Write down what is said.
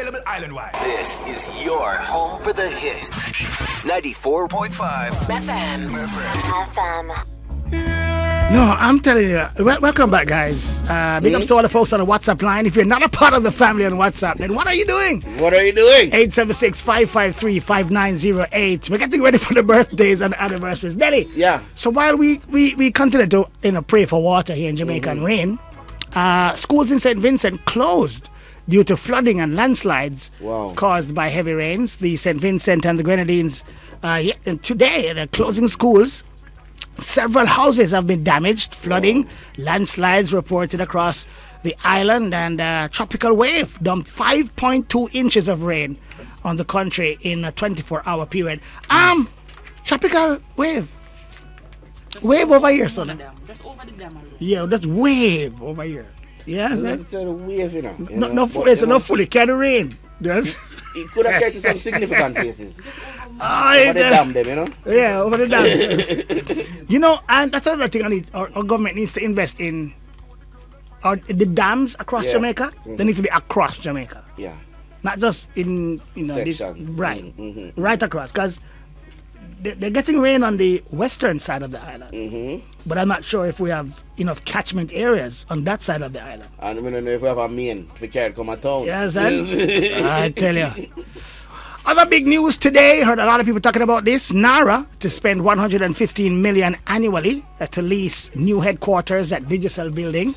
available island-wide. This is your home for the hits. 94.5 FM. No, I'm telling you. Welcome back, guys. Big ups to all the folks on the WhatsApp line. If you're not a part of the family on WhatsApp, then what are you doing? 876-553-5908. We're getting ready for the birthdays and anniversaries. Nelly. Yeah. So while we continue to pray for water here in Jamaica and rain, schools in St. Vincent closed due to flooding and landslides caused by heavy rains. The St. Vincent and the Grenadines today they're closing schools. Several houses have been damaged, flooding, landslides reported across the island, and a tropical wave dumped 5.2 inches of rain on the country in a 24-hour period. Tropical wave. Wave over here, son. Just over the dam. Yeah, that's wave over here. Yeah, that's a wave, you know. Not fully carry rain. It could have carried to some significant places. Over the dam, them, you know? Yeah, over the dam. You know, and that's another thing our government needs to invest in. The dams across Jamaica, they need to be across Jamaica. Yeah. Not just in, sections. Right across. Because they're getting rain on the western side of the island. But I'm not sure if we have enough catchment areas on that side of the island. And we don't know if we have a main to carry come at town. Yes, I tell you. Other big news today, heard a lot of people talking about this. NARA to spend $115 million annually to lease new headquarters at Digital Building.